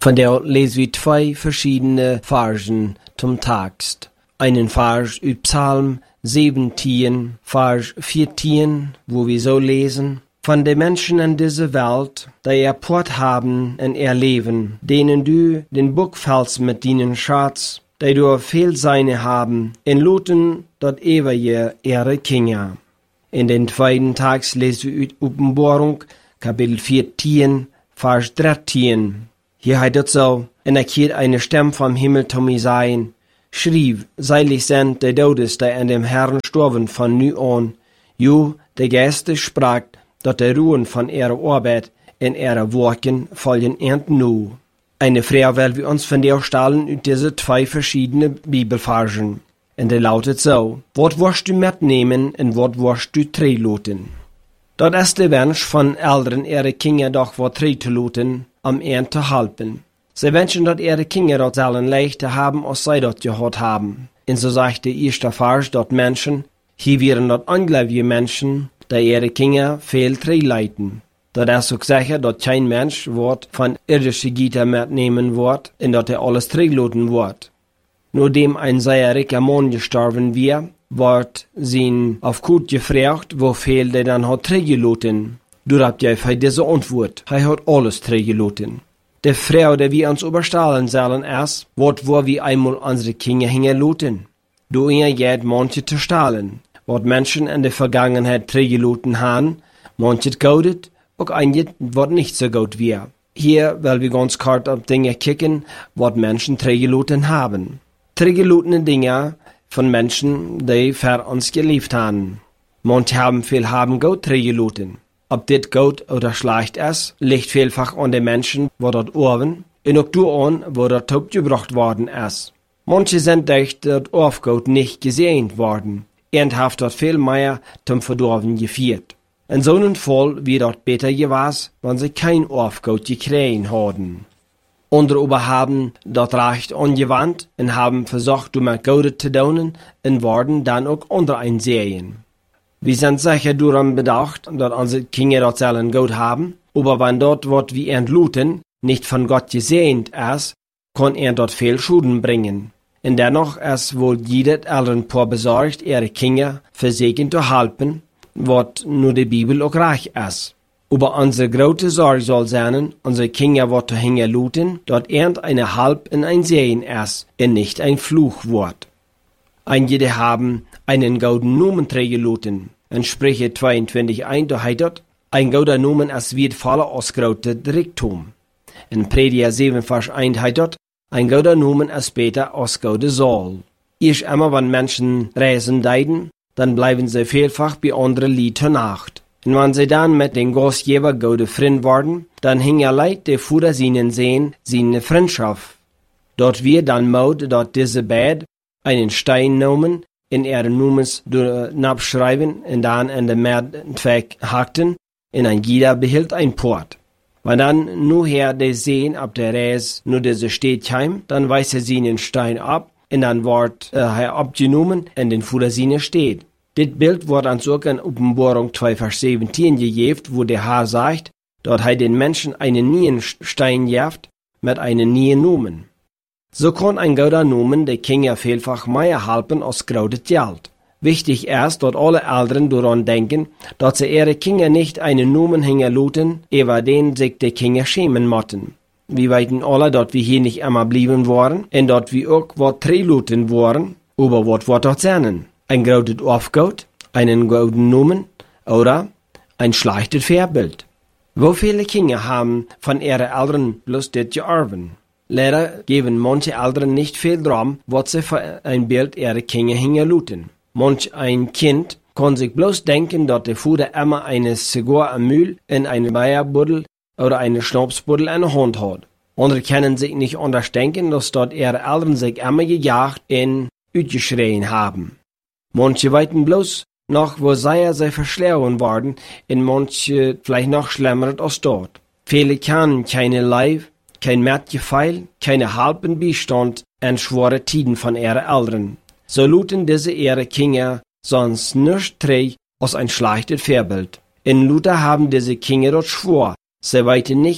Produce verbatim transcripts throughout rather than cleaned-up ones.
Von der lesen wir zwei verschiedene Versen zum Text. Einen Vers aus Psalm siebzehn, Vers vierzehn, wo wir so lesen: Von den Menschen in dieser Welt, die ihr Port haben in ihr Leben, denen du den Buch fällst mit deinen Schatz, die du viel Seine haben, in Luten dort ewige ihre Kinder. In den zweiten Text lesen wir aus Offenbarung, Kapitel vierzehn, Vers dreizehn. Hier heißt es so: Und er hielt eine Stimme vom Himmel zu mir sein, schrieb, seilig sind die Todes, die an dem Herrn storben von nu an. Jo, der Geiste sprach, dass die Ruhen von ihrer Arbeit in ihrer Worken folgen erst nu. Eine Frage will wir uns von der stellen über diese zwei verschiedene Bibelversen. Und der lautet so: Was wirst du mitnehmen und was wirst du treluten? Dort ist der Wunsch von Eltern, ihre Kinder doch was treluten, am Ende zu halten. Sie wünschen, dass ihre Kinder dort sollen leichter haben, als sie dort gehört haben. Und so sagt der erste Vers dort Menschen, hier wären dort ungläubige Menschen, die ihre Kinder viel treleiten. Dort ist auch sicher, dass kein Mensch wird von irdischen Gütern mitnehmen wird, und dass er alles treluten wird. Nur dem ein sehr reicher Mann gestorben wird, wird sie auf gut gefragt, wo viel der dann hat tregeluten. Du habt ja für diese Antwort, er hat alles tregeluten. Die Frau, die wir uns überstellen sollen, ist, was wo wir einmal unsere Kinder hingeluten. Du ihr geht manche zu stahlen, was Menschen in der Vergangenheit tregeluten haben, manche gaudet, auch einige, was nicht so gut wir. Hier, weil wir ganz kurz auf Dinge kicken, was Menschen tregeluten haben. Tregelutene Dinge von Menschen, die für uns gelebt haben. Manche haben viel haben gut tregeluten. Ob das gut oder schlecht ist, liegt vielfach an den Menschen, wo dort oben, und auch du an, wo dort top gebracht worden ist. Manche sind durch das Aufgut nicht gesehen worden, und haben dort viel mehr zum Verdorben geführt. In so einem Fall wird dort besser gewesen, wenn sie kein Aufgut gekriegt haben. Andere aber haben dort recht angewandt und haben versucht, um mit Gutes zu tun, und worden dann auch unter einsehen. Wir sind sicher daran bedacht, dass unsere Kinder dort sollen Gott haben, aber wenn dort, was wir entluten, nicht von Gott gesehen ist, kann er dort viel Schulden bringen. Und dennoch ist wohl jeder Elternpaar besorgt, ihre Kinder für sich zu halten, was nur die Bibel auch reich ist. Aber unsere große Sorge soll sein, unsere Kinder wird zu hingeluten, dort irgendeine Halb in ein Sehen ist, und nicht ein Fluchwort. Einige haben einen goldenen Nomen treluten. In Sprüche zweiundzwanzig eins da heißt dort, ein goldener Nomen ist wie voller ausgerote Reichtum. In Prediger sieben Vers eins heißt dort, ein goldener Nomen ist besser als golde Soll. Erst immer, wenn Menschen reisen deiden, dann bleiben sie vielfach bei anderen Leuten Nacht. Und wenn sie dann mit dem Gastgeber gute Freund worden, dann hing er leid, der Fuder ihnen sehen, seine Freundschaft. Dort wir dann Mode, dort diese Bad, einen Stein nehmen, in ihre Numens abschreiben und dann in den Merdweg hackten, in ein jeder behielt ein Port. Wenn dann nur her der sehen, ab der Reis nur diese steht heim, dann weist er sie den Stein ab, und dann wird äh, er abgenommen, und den Fuder sie steht. Das Bild wird uns auch in Offenbarung zwei Vers siebzehn gegeben, wo der Herr sagt, dort hat den Menschen einen neuen Stein gejagt, mit einem neuen Nomen. So kann ein guter Nomen die Kinder vielfach mehr helfen als großes Geld. Wichtig ist, dass alle Eltern daran denken, dass sie ihre Kinder nicht einen Nomen hingeluten, über den sich die Kinder schämen mochten. Wir wissen alle, dass wir hier nicht immer blieben waren, und dass wir auch was treluten waren, aber was wird dort sein? Ein großes Aufgut, einen guten Nomen oder ein schlechtes Vorbild. Wo viele Kinder haben von ihren Eltern bloß das geerben. Leider geben manche Eltern nicht viel drum, was sie für ein Bild ihrer Kinder hingeluten. Manch ein Kind kann sich bloß denken, dass der Vater immer eine Zigarre am Mühl in einem Beierbuddel oder eine Schnapsbuddel in der Hand hat. Andere können sich nicht anders denken, dass dort ihre Eltern sich immer gejagt und ausgeschrien haben. Manche weiten bloß noch, wo sei sie verschlagen worden, und manche vielleicht noch schlimmer als dort. Viele kennen keine Leib, kein Mertgefeil, keine halben Beistand in schwere Tiden von ihren Eltern. So luten diese ihre Kinder sonst nicht treu als ein schlechtes Vorbild. In Luther haben diese Kinder dort schwor, sie weiten nicht,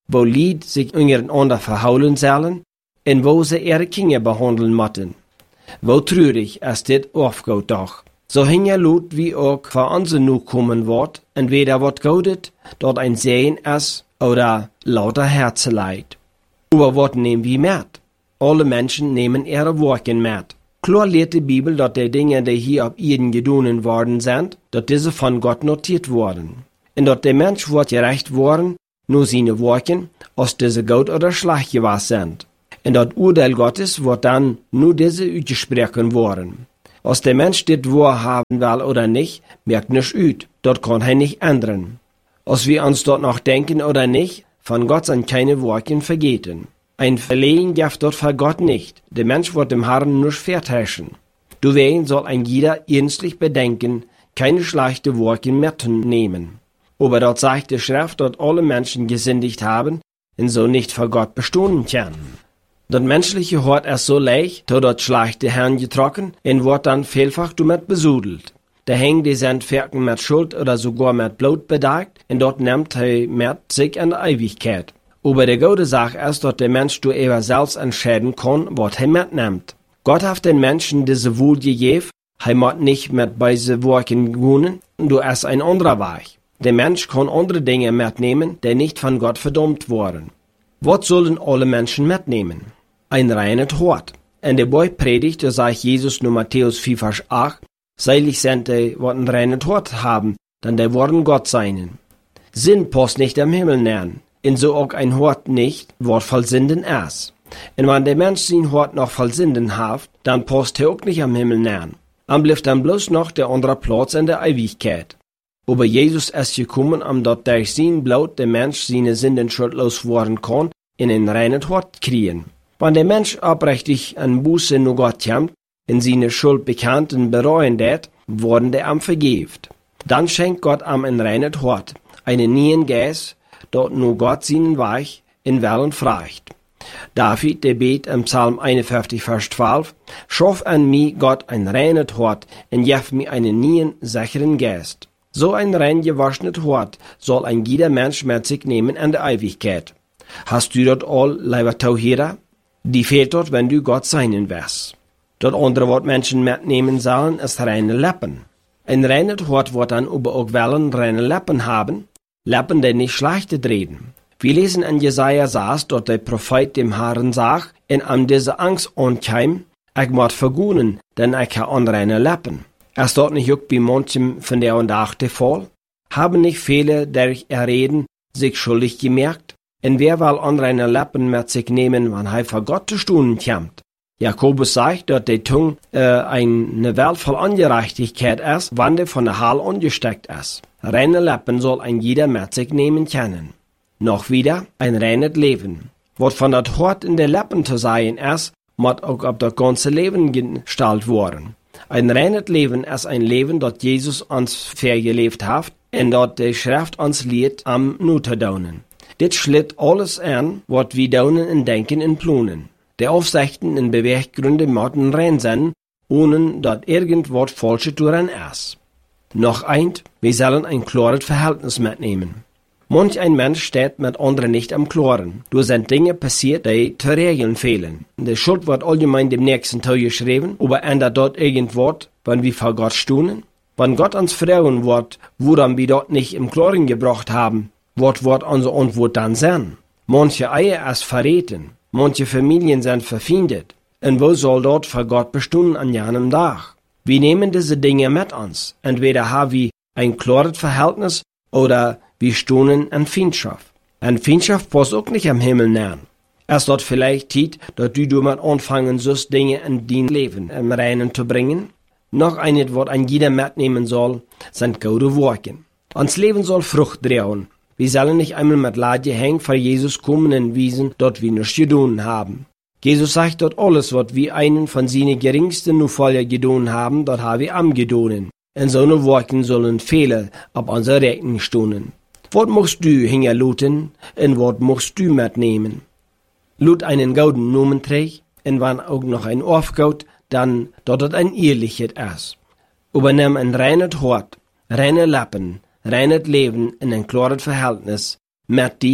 wo Lied sich untereinander verhaulen sollen, en wo sie ihre Kinder behandeln motten. Wo treurig ist dit aufgeht doch. So hinge Lot wie auch für uns nu kommen wird, entweder wird Gaudet dort ein Sehen ist oder lauter Herzeleid. Aber was nehmen wir mit? Alle Menschen nehmen ihre Worten mit. Klar lehrt die Bibel, dass die Dinge, die hier auf Erden gedonen worden sind, dass diese von Gott notiert wurden. Und dass der Mensch wird gerecht worden, nur seine Worten, aus diese gut oder schlecht gewesen sind. Und das Urteil Gottes wird dann nur diese ausgesprochen worden. Als der Mensch das wahrhaben will oder nicht, merkt nicht ut. Dort kann er nicht ändern. Als wir uns dort noch denken oder nicht, von Gott sind keine Worte vergeten. Ein Verlehen gibt dort für Gott nicht. Der Mensch wird dem Herrn nur vertäuschen. Deswegen soll ein jeder ernstlich bedenken, keine schlechte Worte mitnehmen. Aber dort sagt die Schrift, dass alle Menschen gesündigt haben und so nicht vor Gott bestehen können. Das menschliche Hort ist so leicht, dass dort schlechte Herren getrocken und wird dann vielfach damit besudelt. Da hängen die Sandferken mit Schuld oder sogar mit Blut bedeckt und dort nimmt er mit sich in der Ewigkeit. Aber die gute Sache ist, dass der Mensch du eher selbst entscheiden kann, was er mitnimmt. Gott hat den Menschen diese Wohl gegeben, er muss nicht mit beise Worten gehen, du ist ein anderer Weg. Der Mensch kann andere Dinge mitnehmen, die nicht von Gott verdammt wurden. Was sollen alle Menschen mitnehmen? Ein reines Hort. In der Bergpredigt, da sagt Jesus nur Matthäus vier, Vers acht, selig sind die, die ein reines Hort haben, denn die werden Gott seinen. Sinn passt nicht am Himmel nähern, in so auch ein Hort nicht, wird voll Sünden ist. Und wenn der Mensch sein Hort noch voll Sünden hat, dann passt er auch nicht am Himmel nähern. Am bleibt dann bloß noch der andere Platz in der Ewigkeit. Aber Jesus ist gekommen, um dort durch sein Blut der Mensch seine Sünden schuldlos werden kann, in ein reines Hort kriegen. Wenn der Mensch aufrichtig an Buße nur Gott kommt, in seine Schuld bekannt und bereuen det, worden der am vergift. Dann schenkt Gott am ein reines Hort, einen neuen Geist, dort nur Gott seinen Weg in Wellen fragt. David, der bet im Psalm einundfünfzig, Vers zwölf, schaff an mir Gott ein reines Hort und gib mir einen neuen, sicheren Geist. So ein rein gewaschenes Hort soll ein jeder Mensch mit sich nehmen in der Ewigkeit. Hast du dort all, lieber Tauhierer? Die fehlt dort, wenn du Gott seinen wirst. Dort andere, was Menschen mitnehmen sollen, ist reine Lippen. Ein reines Hort wird dann aber auch wollen reine Lippen haben, Lippen, die nicht schlechte reden. Wir lesen in Jesaja sechs, dort der Prophet dem Herrn sagt, in an diese Angst ankeim, ich muss vergunen, denn ich habe unreine Lippen. Ist dort nicht auch bei manchem von der und auch der Fall? Haben nicht viele, durch ihr Reden, sich schuldig gemerkt? Und wer will unreine Lippen mit sich nehmen, wenn er vor Gott zu stunden kommt? Jakobus sagt, dass die Zunge äh, eine Welt voll Ungerechtigkeit ist, wenn die von der Haal angesteckt ist. Reine Lippen soll ein jeder mit sich nehmen können. Noch wieder ein reines Leben. Was von der Hort in der Lippen zu sein ist, muss auch auf das ganze Leben gestaltet worden. Ein reines Leben ist ein Leben, das Jesus uns vergelebt hat und das die Schrift uns lehrt, am nu zu daunen. Dit schlitt alles an, was wir daunen in Denken und Planen. Die Aufsichten und Beweggründe müssen rein sein, ohne dass irgendwas Falsches daran ist. Noch eins, wir sollen ein klares Verhältnis mitnehmen. Manch ein Mensch steht mit anderen nicht am Klaren. Da sind Dinge passiert, die zu regeln fehlen. Die Schuld wird allgemein dem nächsten Teil geschrieben, aber ändert dort irgendwas, wenn wir vor Gott stehen? Wenn Gott uns fragen wird, woran wir dort nicht im Klaren gebracht haben, was wird unsere Antwort dann sein? Manche Eier ist verraten, manche Familien sind verfeindet. Und wo soll dort vor Gott bestehen an jenem Tag? Wir nehmen diese Dinge mit uns. Entweder haben wir ein klares Verhältnis oder wir stehen in Feindschaft. Eine Feindschaft passt auch nicht am Himmel nähern. Es dort vielleicht Zeit, dass du damit anfangen sollst, Dinge in dein Leben im Reinen zu bringen. Noch eines, was ein jeder mitnehmen soll, sind gute Worte. Ans Leben soll Frucht tragen. Wir sollen nicht einmal mit Leid hängen vor Jesus kommen und wiesen, dort wir nichts getan haben. Jesus sagt dort alles, was wir einen von seinen geringsten nur vorher getan haben, dort haben wir am getan. In so ne Worten sollen Fehler auf unserer Rechnung stehen. Was musst du hingerluten und was musst du mitnehmen? Lut einen gouden Nomen trägt, und wenn auch noch ein aufgeht, dann dort es ein ehrliches ist. Übernimm ein reines Hort, reine Lappen, reines Leben in ein klares Verhältnis mit die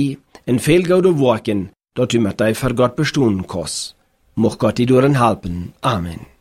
en veel gode woorden, dat u met die voor God bestoen kost. Mocht God die door hen helpen. Amen.